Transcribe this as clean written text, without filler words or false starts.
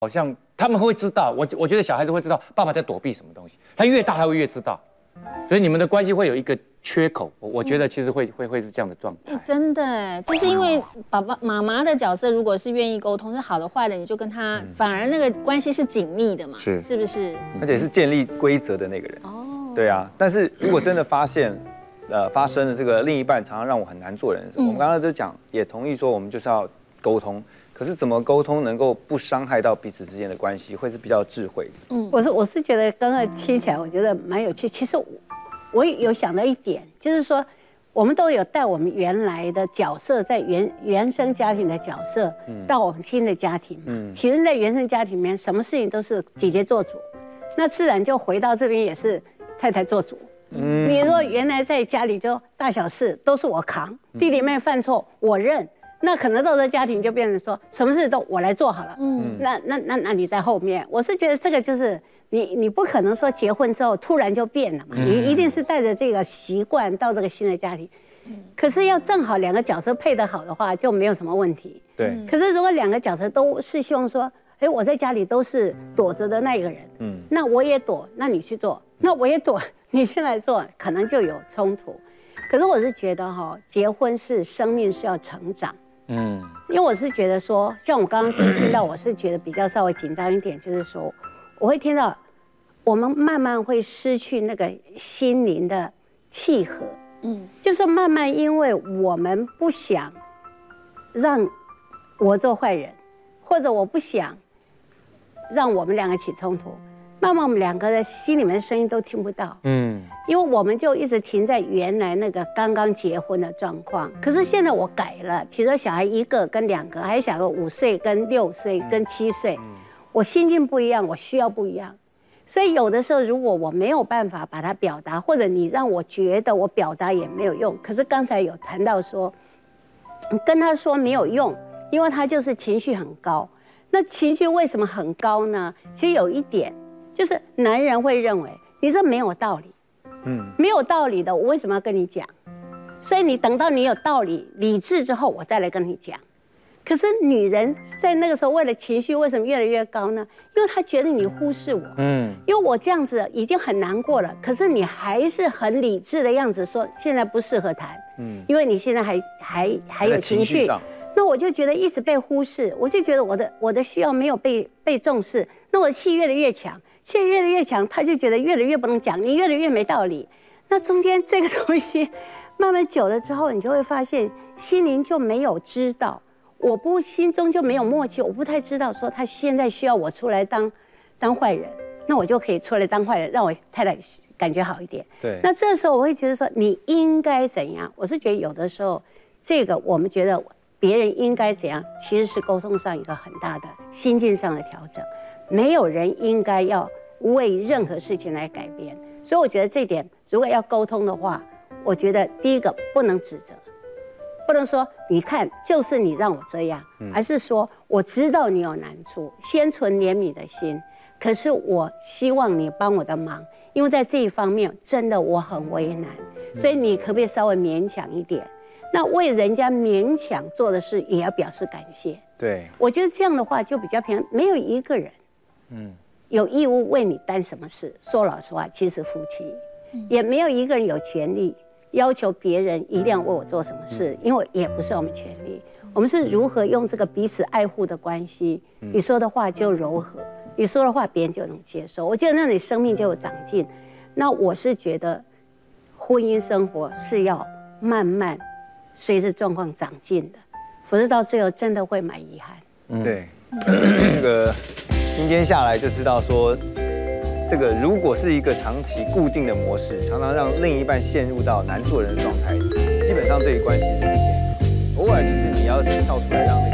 好像他们会知道，我觉得小孩子会知道爸爸在躲避什么东西，他越大他会越知道，所以你们的关系会有一个缺口，我觉得其实会是这样的状态。 真的，就是因为爸爸妈妈的角色如果是愿意沟通，是好的坏的，你就跟他反而那个关系是紧密的嘛，是不是？ 而且是建立规则的那个人。哦，对啊。但是如果真的发现，发生了这个另一半常常让我很难做人的时候，我们刚刚就讲，也同意说我们就是要沟通。可是怎么沟通能够不伤害到彼此之间的关系，会是比较智慧的。 我是觉得刚刚听起来，我觉得蛮有趣。其实我有想到一点，就是说我们都有带我们原来的角色，在原生家庭的角色，到我们新的家庭。其实在原生家庭里面，什么事情都是姐姐做主，那自然就回到这边也是太太做主。你说原来在家里就大小事都是我扛，弟弟妹犯错我认。那可能到这家庭就变成说，什么事都我来做好了。那你在后面，我是觉得这个就是你不可能说结婚之后突然就变了嘛，你一定是带着这个习惯到这个新的家庭。可是要正好两个角色配得好的话，就没有什么问题。 对。 可是如果两个角色都是希望说，我在家里都是躲着的那一个人，那我也躲，那你去做，那我也躲，你先来做，可能就有冲突。可是我是觉得结婚是生命是要成长。因为我是觉得说，像我刚刚先听到，我是觉得比较稍微紧张一点，就是说，我会听到我们慢慢会失去那个心灵的契合，就是慢慢因为我们不想让我做坏人，或者我不想让我们两个起冲突，慢慢我们两个的心里面的声音都听不到，因为我们就一直停在原来那个刚刚结婚的状况。可是现在我改了，比如说小孩1个跟2个，还有小孩5岁跟6岁跟7岁，我心境不一样，我需要不一样。所以有的时候如果我没有办法把它表达，或者你让我觉得我表达也没有用，可是刚才有谈到说，跟他说没有用，因为他就是情绪很高。那情绪为什么很高呢？其实有一点就是男人会认为你这没有道理，没有道理的，我为什么要跟你讲？所以你等到你有道理、理智之后，我再来跟你讲。可是女人在那个时候为了情绪为什么越来越高呢？因为她觉得你忽视我，因为我这样子已经很难过了，可是你还是很理智的样子说现在不适合谈，因为你现在还有情绪，那我就觉得一直被忽视，我就觉得我的需要没有被重视，那我气越来越强，气越来越强，他就觉得越来越不能讲，你越来越没道理。那中间这个东西慢慢久了之后，你就会发现心灵就没有知道。心中就没有默契，我不太知道说他现在需要我出来当坏人，那我就可以出来当坏人，让我太太感觉好一点。 对。 那这时候我会觉得说你应该怎样？我是觉得有的时候，这个我们觉得别人应该怎样，其实是沟通上一个很大的心境上的调整。没有人应该要为任何事情来改变，所以我觉得这点如果要沟通的话，我觉得第一个不能指责。不能说你看就是你让我这样，而是说我知道你有难处，先存怜悯的心，可是我希望你帮我的忙，因为在这一方面真的我很为难，所以你可不可以稍微勉强一点？那为人家勉强做的事也要表示感谢。 对， 我觉得这样的话就比较平衡，没有一个人有义务为你担什么事。说老实话，其实夫妻也没有一个人有权利要求别人一定要为我做什么事，因为也不是我们权利。我们是如何用这个彼此爱护的关系，你说的话就柔和，你说的话别人就能接受。我觉得那你生命就有长进。那我是觉得婚姻生活是要慢慢随着状况长进的，否则到最后真的会蛮遗憾。 对，这个今天下来就知道说，这个如果是一个长期固定的模式，常常让另一半陷入到难做人的状态，基本上对于关系是不健康。偶尔其实你要跳出来让